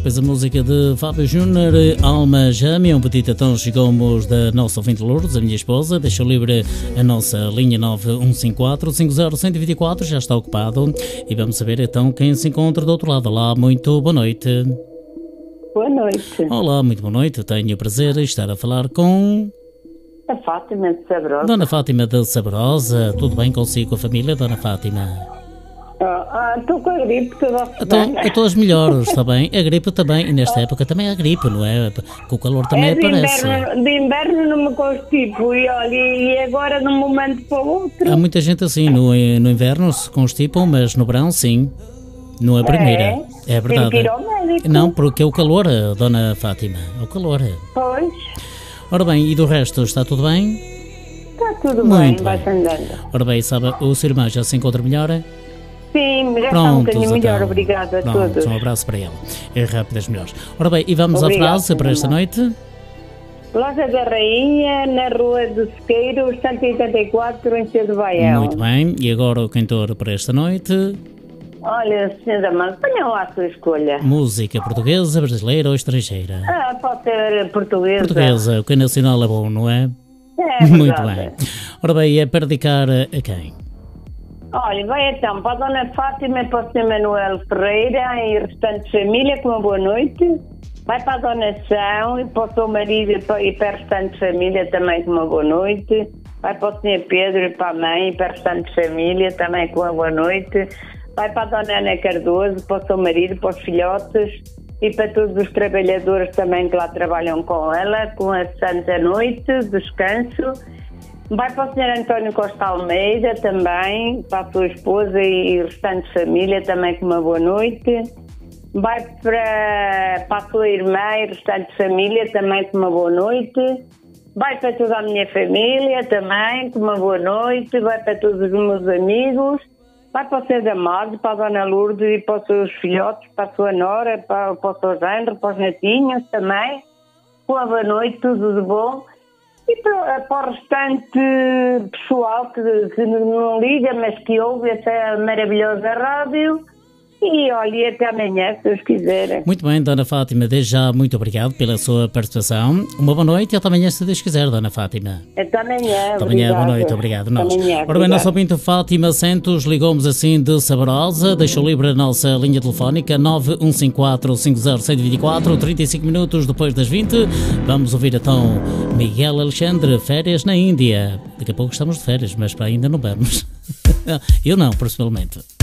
depois a música de Fábio Júnior, Alma Gêmea, um petit então chegamos da nossa ouvinte Lourdes, a minha esposa, deixou livre a nossa linha 9154 50 124, já está ocupado, e vamos saber então quem se encontra do outro lado. Olá, muito boa noite. Boa noite. Olá, muito boa noite, tenho o prazer de estar a falar com... A Fátima de Sabrosa. Dona Fátima de Sabrosa, tudo bem consigo, com a família, Dona Fátima? Estou com a gripe toda a semana. Estou as melhores, está bem? A gripe também, e nesta época também há gripe, não é? Com o calor também aparece. De inverno não me constipo e olha, e agora de um momento para o outro. Há muita gente assim, no inverno se constipam, mas no verão sim. Não é a primeira, é verdade. Tem que ir ao médico. Não, porque é o calor, Dona Fátima, é o calor. Pois. Ora bem, e do resto, está tudo bem? Está tudo Muito bem, vai-se andando. Ora bem, sabe, o seu irmão já se encontra melhor? Sim, já está um Pronto, bocadinho melhor, então. obrigada a Pronto, todos. um abraço para ele. É rápido as melhores. Ora bem, e vamos Obrigada, à frase para esta noite? Loja da Rainha, na Rua do Sequeiro, 184, em Cedo Baião. Muito bem, e agora o cantor para esta noite? Olha, Sr. Amado, ponham lá a sua escolha. Música portuguesa, brasileira ou estrangeira? Pode ser portuguesa. Portuguesa, o que é nacional é bom, não é? É Muito verdade. bem. Ora bem, é para dedicar a quem? Olha, vai então para a Dona Fátima e para o Sr. Manuel Ferreira e restante família, com uma boa noite. Vai para a Dona São e para o seu marido e para a restante família também com uma boa noite. Vai para o Sr. Pedro e para a mãe e para a restante família também com uma boa noite. Vai para a Dona Ana Cardoso, para o seu marido, para os filhotes e para todos os trabalhadores também que lá trabalham com ela, com a santa noite, descanso. Vai para o Sr. António Costa Almeida também, para a sua esposa e restante família também com uma boa noite. Vai para a sua irmã e restante família também com uma boa noite. Vai para toda a minha família também com uma boa noite. Vai para todos os meus amigos. Vai para o Sr. Amado, para a Dona Lourdes e para os seus filhotes, para a sua nora, para o seu genro, para os netinhos também. Boa noite, tudo de bom. E para o restante pessoal que não liga, mas que ouve essa maravilhosa rádio. E olha, até amanhã, se Deus quiser. Muito bem, Dona Fátima, desde já muito obrigado pela sua participação. Uma boa noite e até amanhã, se Deus quiser, Dona Fátima. Até amanhã, até amanhã, boa noite, obrigado. Nós. Ora bem, nosso ouvinte Fátima Santos ligou-nos assim de Saborosa, deixou livre a nossa linha telefónica 9154 50 124, 35 minutos depois das 20. Vamos ouvir então Miguel Alexandre, férias na Índia. Daqui a pouco estamos de férias, mas para ainda não vamos. Eu não, personalmente.